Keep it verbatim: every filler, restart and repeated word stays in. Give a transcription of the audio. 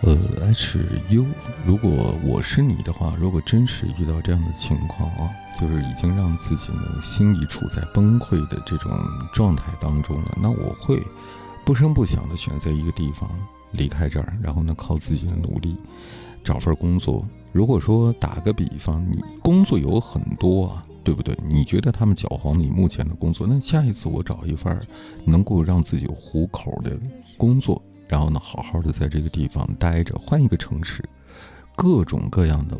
呃，H U，如果我是你的话，如果真是遇到这样的情况啊，就是已经让自己呢心里处在崩溃的这种状态当中了，那我会不声不响的选择一个地方离开这儿，然后呢靠自己的努力找份工作。如果说打个比方，你工作有很多啊，对不对？你觉得他们搅黄你目前的工作，那下一次我找一份能够让自己有糊口的工作，然后呢好好的在这个地方待着，换一个城市，各种各样的